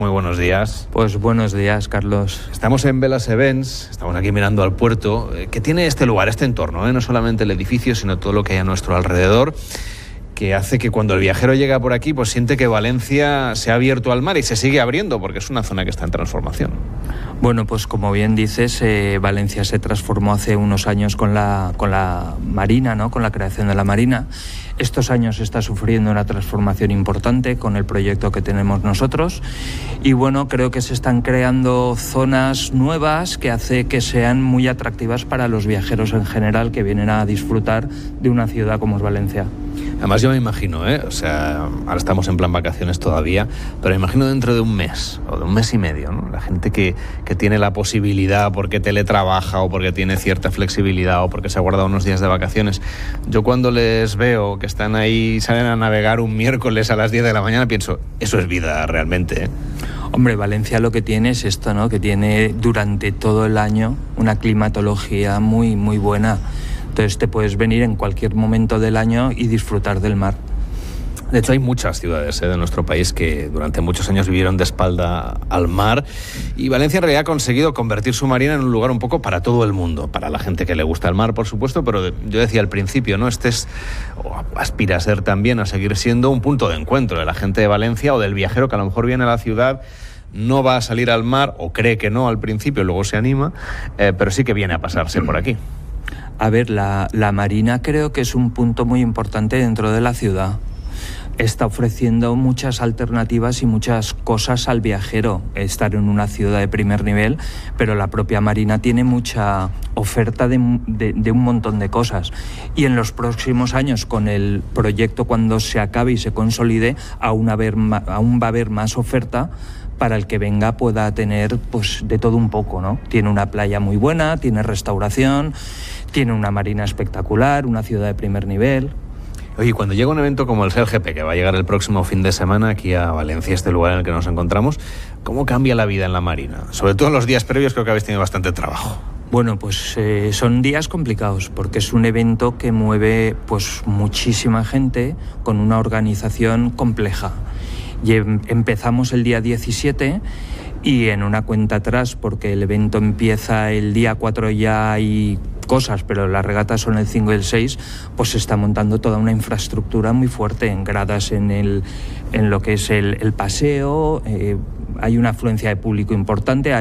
Muy buenos días. Pues buenos días, Carlos. Estamos en Velas Events, estamos aquí mirando al puerto, que tiene este lugar, este entorno, no solamente el edificio, sino todo lo que hay a nuestro alrededor, que hace que cuando el viajero llega por aquí, pues siente que Valencia se ha abierto al mar y se sigue abriendo, porque es una zona que está en transformación. Bueno, pues como bien dices, Valencia se transformó hace unos años con la Marina, ¿no? Con la creación de la Marina. Estos años está sufriendo una transformación importante con el proyecto que tenemos nosotros y bueno, creo que se están creando zonas nuevas que hace que sean muy atractivas para los viajeros en general que vienen a disfrutar de una ciudad como es Valencia. Además yo me imagino, o sea, ahora estamos en plan vacaciones todavía, pero me imagino dentro de un mes o de un mes y medio, ¿no? La gente que tiene la posibilidad porque teletrabaja o porque tiene cierta flexibilidad o porque se ha guardado unos días de vacaciones. Yo cuando les veo que están ahí, salen a navegar un miércoles a las 10 de la mañana, pienso, eso es vida realmente, Hombre, Valencia lo que tiene es esto, ¿no? Que tiene durante todo el año una climatología muy, muy buena. Entonces te puedes venir en cualquier momento del año y disfrutar del mar. De hecho, hay muchas ciudades de nuestro país que durante muchos años vivieron de espalda al mar y Valencia en realidad ha conseguido convertir su marina en un lugar un poco para todo el mundo, para la gente que le gusta el mar, por supuesto, pero yo decía al principio, ¿no? Este es, o aspira a ser también, a seguir siendo un punto de encuentro de la gente de Valencia o del viajero que a lo mejor viene a la ciudad, no va a salir al mar o cree que no al principio, luego se anima, pero sí que viene a pasarse por aquí. A ver, la Marina creo que es un punto muy importante dentro de la ciudad. Está ofreciendo muchas alternativas y muchas cosas al viajero. Estar en una ciudad de primer nivel, pero la propia Marina tiene mucha oferta de un montón de cosas. Y en los próximos años, con el proyecto cuando se acabe y se consolide, aún va a haber más oferta para el que venga pueda tener pues de todo un poco, ¿no? Tiene una playa muy buena, tiene restauración, tiene una marina espectacular, una ciudad de primer nivel. Oye, cuando llega un evento como el SailGP, que va a llegar el próximo fin de semana aquí a Valencia, este lugar en el que nos encontramos, ¿cómo cambia la vida en la marina? Sobre todo en los días previos creo que habéis tenido bastante trabajo. Bueno, pues son días complicados porque es un evento que mueve pues muchísima gente con una organización compleja. Y empezamos el día 17 y en una cuenta atrás, porque el evento empieza el día 4, ya hay cosas, pero las regatas son el 5 y el 6, pues se está montando toda una infraestructura muy fuerte en gradas en lo que es el paseo, hay una afluencia de público importante,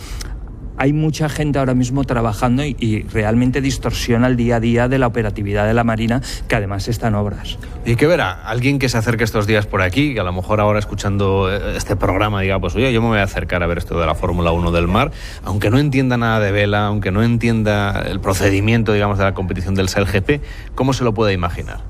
hay mucha gente ahora mismo trabajando y realmente distorsiona el día a día de la operatividad de la Marina, que además está en obras. ¿Y qué verá? Alguien que se acerque estos días por aquí, que a lo mejor ahora escuchando este programa diga, pues oye, yo me voy a acercar a ver esto de la Fórmula 1 del mar, aunque no entienda nada de vela, aunque no entienda el procedimiento, digamos, de la competición del SailGP, ¿cómo se lo puede imaginar?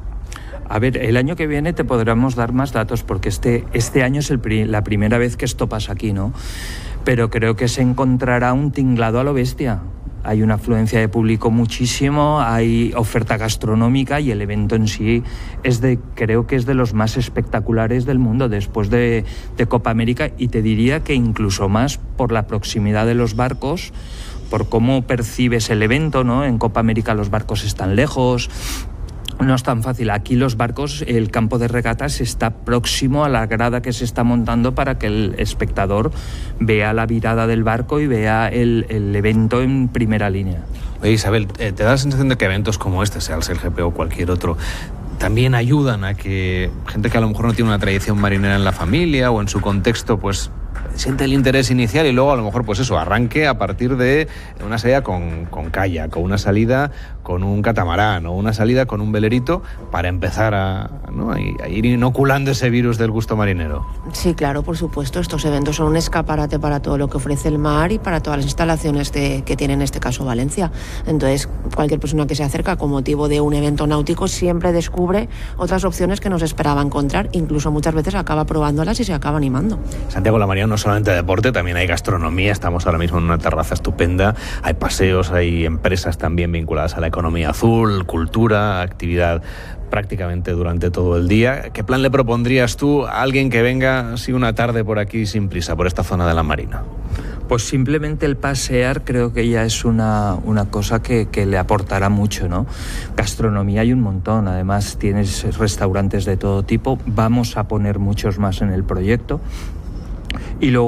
A ver, el año que viene te podremos dar más datos porque este año es la primera vez que esto pasa aquí, ¿no? Pero creo que se encontrará un tinglado a lo bestia. Hay una afluencia de público muchísimo, hay oferta gastronómica y el evento en sí creo que es de los más espectaculares del mundo después de Copa América, y te diría que incluso más por la proximidad de los barcos, por cómo percibes el evento, ¿no? En Copa América los barcos están lejos. No es tan fácil. Aquí los barcos, el campo de regatas está próximo a la grada que se está montando para que el espectador vea la virada del barco y vea el evento en primera línea. Oye, Isabel, ¿te da la sensación de que eventos como este, sea el SailGP o cualquier otro, también ayudan a que gente que a lo mejor no tiene una tradición marinera en la familia o en su contexto, pues siente el interés inicial y luego a lo mejor pues eso, arranque a partir de una salida con kayak, o una salida con un catamarán o una salida con un velerito para empezar a ir inoculando ese virus del gusto marinero? Sí, claro, por supuesto. Estos eventos son un escaparate para todo lo que ofrece el mar y para todas las instalaciones que tiene en este caso Valencia. Entonces, cualquier persona que se acerca con motivo de un evento náutico siempre descubre otras opciones que no se esperaba encontrar. Incluso muchas veces acaba probándolas y se acaba animando. Santiago, la marina no es solamente deporte, también hay gastronomía. Estamos ahora mismo en una terraza estupenda. Hay paseos, hay empresas también vinculadas a la economía azul, cultura, actividad prácticamente durante todo el día. ¿Qué plan le propondrías tú a alguien que venga así una tarde por aquí sin prisa, por esta zona de la Marina? Pues simplemente el pasear creo que ya es una cosa que le aportará mucho, ¿no? Gastronomía hay un montón, además tienes restaurantes de todo tipo, vamos a poner muchos más en el proyecto. Y luego